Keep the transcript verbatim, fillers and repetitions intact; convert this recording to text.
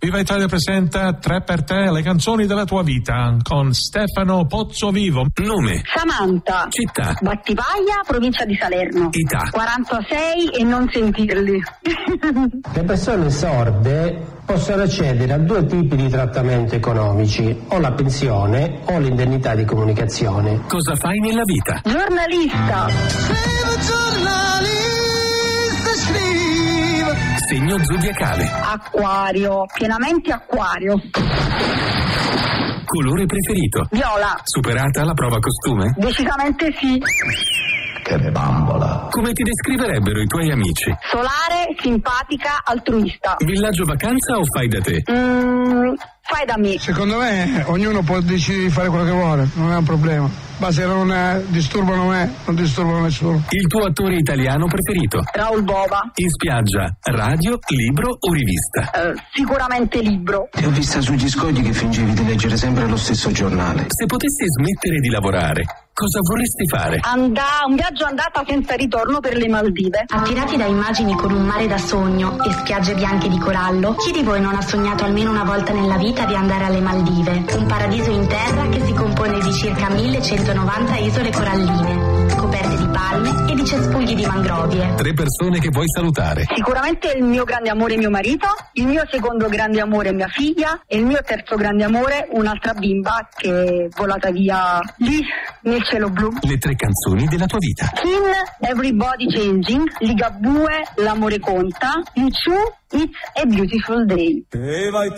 Viva Italia presenta Tre per te, le canzoni della tua vita, con Stefano Pozzovivo. Nome: Samantha. Città: Battipaglia, provincia di Salerno. Età: quarantasei e non sentirli. Le persone sorde possono accedere a due tipi di trattamento economici, o la pensione o l'indennità di comunicazione. Cosa fai nella vita? Giornalista. Segno zodiacale: Acquario, pienamente acquario. Colore preferito? Viola. Superata la prova costume? Decisamente sì. Che bambola! Come ti descriverebbero i tuoi amici? Solare, simpatica, altruista. Villaggio vacanza o fai da te? Mm, fai da me. Secondo me ognuno può decidere di fare quello che vuole, non è un problema. Ma se non eh, disturbano me, non disturbano nessuno. Il tuo attore italiano preferito? Raul Bova. In spiaggia, radio, libro o rivista? Eh, sicuramente libro. Ti ho vista sugli scogli che fingevi di leggere sempre lo stesso giornale. Se potessi smettere di lavorare, cosa vorresti fare? Andà, un viaggio andata senza ritorno per le Maldive. Attirati da immagini con un mare da sogno e spiagge bianche di corallo, chi di voi non ha sognato almeno una volta nella vita di andare alle Maldive? Un paradiso in terra che si compone di circa millecentonovanta isole coralline, coperte di palme e di cespugli di mangrovie. Tre persone che vuoi salutare. Sicuramente il mio grande amore è mio marito, il mio secondo grande amore è mia figlia e il mio terzo grande amore un'altra bimba che è volata via lì nel cielo blu. Le tre canzoni della tua vita. Kin, Everybody Changing, Ligabue, L'amore conta, You It's a Beautiful Day. E vai